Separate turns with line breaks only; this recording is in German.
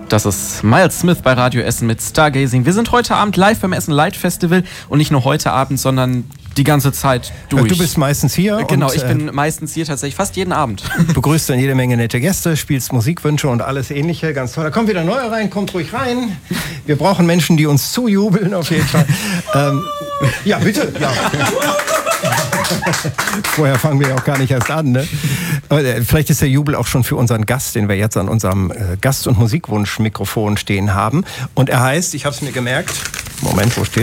Das ist Miles Smith bei Radio Essen mit Stargazing. Wir sind heute Abend live beim Essen Light Festival und nicht nur heute Abend, sondern die ganze Zeit durch.
Du bist meistens hier.
Genau, ich bin meistens hier tatsächlich, fast jeden Abend.
Begrüßt dann jede Menge nette Gäste, spielst Musikwünsche und alles Ähnliche. Ganz toll. Da kommt wieder neue rein, kommt ruhig rein. Wir brauchen Menschen, die uns zujubeln auf jeden Fall. Ja, bitte. Ja. Vorher fangen wir ja auch gar nicht erst an. Ne? Aber vielleicht ist der Jubel auch schon für unseren Gast, den wir jetzt an unserem Gast- und Musikwunsch-Mikrofon stehen haben. Und er heißt, ich habe es mir gemerkt, Moment, wo steht